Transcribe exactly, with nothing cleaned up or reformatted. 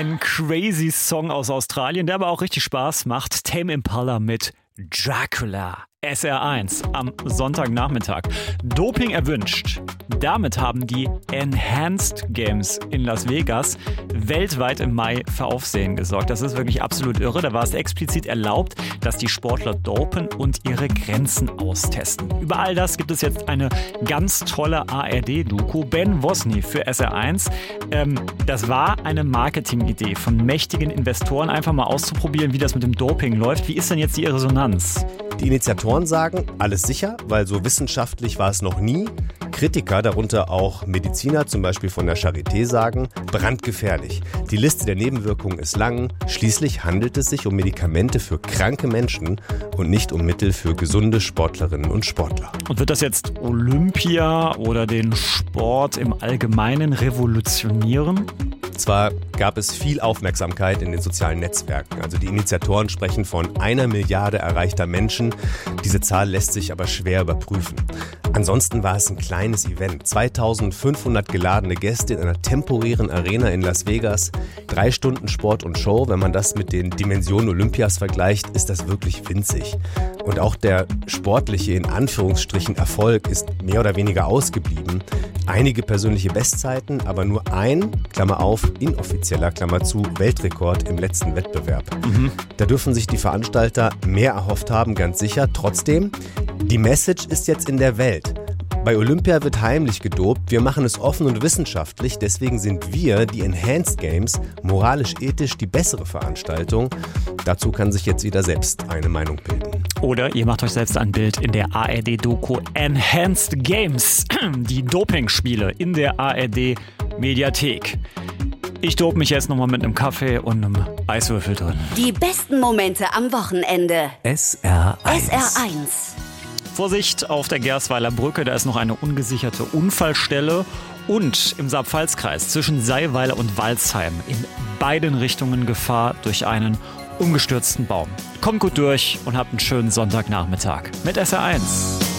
ein crazy Song aus Australien, der aber auch richtig Spaß macht. Tame Impala mit Dracula. S R eins am Sonntagnachmittag. Doping erwünscht. Damit haben die Enhanced Games in Las Vegas weltweit im Mai für Aufsehen gesorgt. Das ist wirklich absolut irre. Da war es explizit erlaubt, dass die Sportler dopen und ihre Grenzen austesten. Über all das gibt es jetzt eine ganz tolle A R D-Doku. Ben Wosny für S R eins. Ähm, das war eine Marketingidee von mächtigen Investoren, einfach mal auszuprobieren, wie das mit dem Doping läuft. Wie ist denn jetzt die Resonanz? Die Initiatoren sagen, alles sicher, weil so wissenschaftlich war es noch nie. Kritiker, darunter auch Mediziner, zum Beispiel von der Charité, sagen, brandgefährlich. Die Liste der Nebenwirkungen ist lang. Schließlich handelt es sich um Medikamente für kranke Menschen und nicht um Mittel für gesunde Sportlerinnen und Sportler. Und wird das jetzt Olympia oder den Sport im Allgemeinen revolutionieren? Zwar gab es viel Aufmerksamkeit in den sozialen Netzwerken. Also die Initiatoren sprechen von einer Milliarde erreichter Menschen. Diese Zahl lässt sich aber schwer überprüfen. Ansonsten war es ein kleines Event. zweitausendfünfhundert geladene Gäste in einer temporären Arena in Las Vegas. Drei Stunden Sport und Show. Wenn man das mit den Dimensionen Olympias vergleicht, ist das wirklich winzig. Und auch der sportliche, in Anführungsstrichen, Erfolg ist mehr oder weniger ausgeblieben. Einige persönliche Bestzeiten, aber nur ein, Klammer auf, inoffizieller, Klammer zu, Weltrekord im letzten Wettbewerb. Mhm. Da dürfen sich die Veranstalter mehr erhofft haben, ganz sicher. Trotzdem, die Message ist jetzt in der Welt. Bei Olympia wird heimlich gedopt, wir machen es offen und wissenschaftlich, deswegen sind wir, die Enhanced Games, moralisch-ethisch die bessere Veranstaltung. Dazu kann sich jetzt jeder selbst eine Meinung bilden. Oder ihr macht euch selbst ein Bild in der A R D-Doku Enhanced Games, die Dopingspiele in der A R D-Mediathek. Ich dope mich jetzt nochmal mit einem Kaffee und einem Eiswürfel drin. Die besten Momente am Wochenende. S R eins. S R eins. Vorsicht auf der Gersweiler Brücke, da ist noch eine ungesicherte Unfallstelle. Und im Saar-Pfalz-Kreis zwischen Seilweiler und Walsheim in beiden Richtungen Gefahr durch einen umgestürzten Baum. Kommt gut durch und habt einen schönen Sonntagnachmittag mit S R eins.